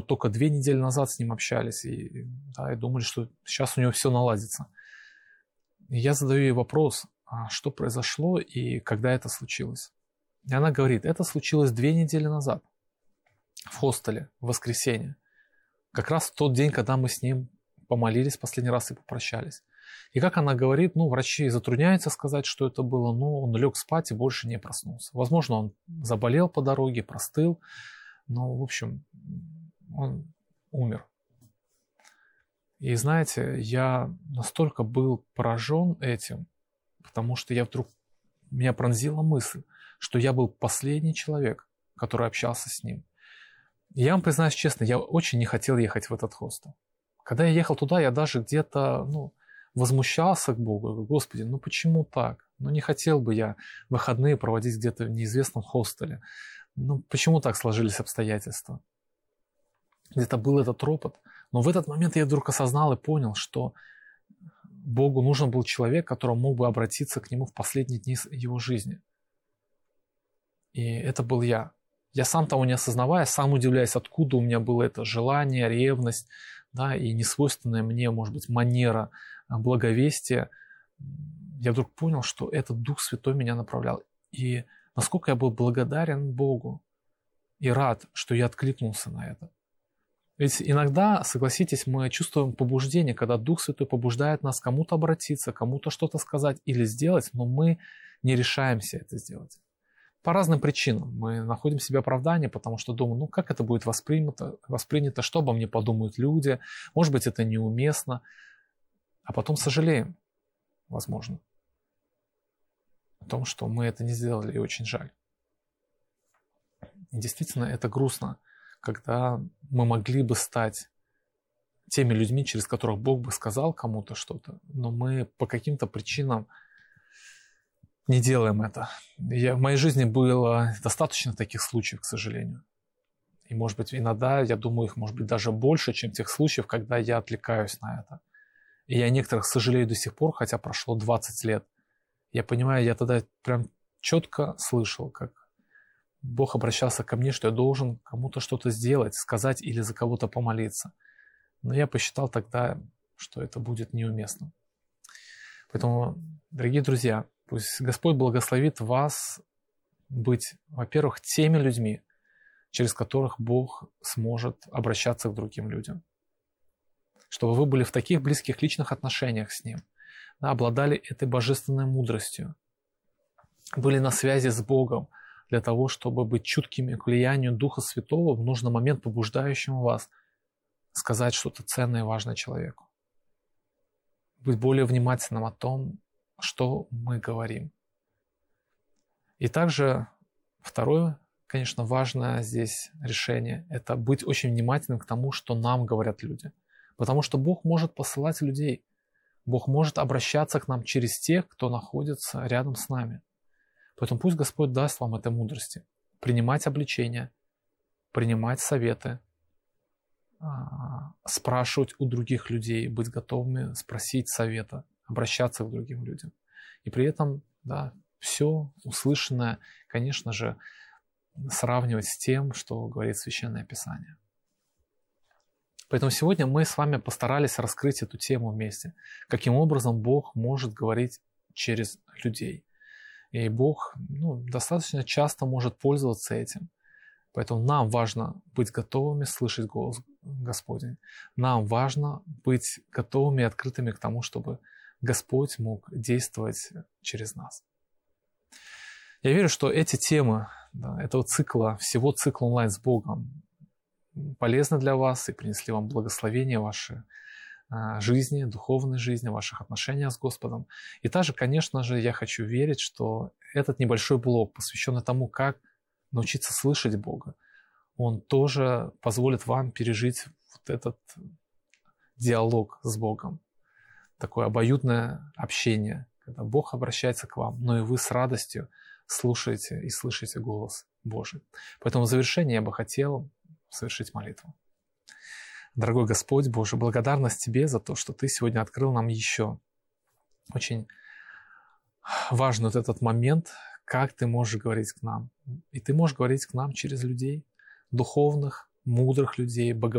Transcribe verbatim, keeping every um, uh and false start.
только две недели назад с ним общались и, да, и думали, что сейчас у него все наладится. И я задаю ей вопрос, а что произошло и когда это случилось. И она говорит, это случилось две недели назад в хостеле, в воскресенье. Как раз в тот день, когда мы с ним помолились последний раз и попрощались. И как она говорит, ну, врачи затрудняются сказать, что это было, но он лег спать и больше не проснулся. Возможно, он заболел по дороге, простыл, но, в общем, он умер. И знаете, я настолько был поражен этим, потому что я вдруг, меня пронзила мысль, что я был последний человек, который общался с ним. И я вам признаюсь честно, я очень не хотел ехать в этот хостел. Когда я ехал туда, я даже где-то, ну, возмущался к Богу. Говорю, Господи, ну почему так? Ну не хотел бы я выходные проводить где-то в неизвестном хостеле. Ну почему так сложились обстоятельства? Где-то был этот ропот. Но в этот момент я вдруг осознал и понял, что Богу нужен был человек, который мог бы обратиться к Нему в последние дни его жизни. И это был я. Я сам того не осознавая, сам удивляюсь, откуда у меня было это желание, ревность, да, и несвойственная мне, может быть, манера благовестия. Я вдруг понял, что этот Дух Святой меня направлял. И насколько я был благодарен Богу и рад, что я откликнулся на это. Ведь иногда, согласитесь, мы чувствуем побуждение, когда Дух Святой побуждает нас кому-то обратиться, кому-то что-то сказать или сделать, но мы не решаемся это сделать. По разным причинам. Мы находим себе оправдание, потому что думаем, ну как это будет воспринято, воспринято, что обо мне подумают люди, может быть, это неуместно. А потом сожалеем, возможно, о том, что мы это не сделали, и очень жаль. И действительно, это грустно, когда мы могли бы стать теми людьми, через которых Бог бы сказал кому-то что-то, но мы по каким-то причинам не делаем это. Я, в моей жизни было достаточно таких случаев, к сожалению. И, может быть, иногда, я думаю, их может быть даже больше, чем тех случаев, когда я отвлекаюсь на это. И я о некоторых сожалею до сих пор, хотя прошло двадцать лет. Я понимаю, я тогда прям четко слышал, как Бог обращался ко мне, что я должен кому-то что-то сделать, сказать или за кого-то помолиться. Но я посчитал тогда, что это будет неуместно. Поэтому, дорогие друзья, пусть Господь благословит вас быть, во-первых, теми людьми, через которых Бог сможет обращаться к другим людям. Чтобы вы были в таких близких личных отношениях с Ним, да, обладали этой божественной мудростью, были на связи с Богом для того, чтобы быть чуткими к влиянию Духа Святого в нужный момент, побуждающему вас сказать что-то ценное и важное человеку. Быть более внимательным о том, что мы говорим. И также второе, конечно, важное здесь решение – это быть очень внимательным к тому, что нам говорят люди. Потому что Бог может посылать людей. Бог может обращаться к нам через тех, кто находится рядом с нами. Поэтому пусть Господь даст вам этой мудрости. Принимать обличения, принимать советы, спрашивать у других людей, быть готовыми спросить совета, обращаться к другим людям. И при этом, да, все услышанное, конечно же, сравнивать с тем, что говорит Священное Писание. Поэтому сегодня мы с вами постарались раскрыть эту тему вместе. Каким образом Бог может говорить через людей. И Бог, ну, достаточно часто может пользоваться этим. Поэтому нам важно быть готовыми слышать голос Господень. Нам важно быть готовыми и открытыми к тому, чтобы Господь мог действовать через нас. Я верю, что эти темы, да, этого цикла, всего цикла онлайн с Богом полезны для вас и принесли вам благословение в вашей жизни, духовной жизни, в ваших отношениях с Господом. И также, конечно же, я хочу верить, что этот небольшой блог, посвященный тому, как научиться слышать Бога, он тоже позволит вам пережить вот этот диалог с Богом. Такое обоюдное общение, когда Бог обращается к вам, но и вы с радостью слушаете и слышите голос Божий. Поэтому в завершение я бы хотел совершить молитву. Дорогой Господь Боже, благодарность Тебе за то, что Ты сегодня открыл нам еще очень важный вот этот момент, как Ты можешь говорить к нам. И Ты можешь говорить к нам через людей, духовных, мудрых людей, богобоязненных,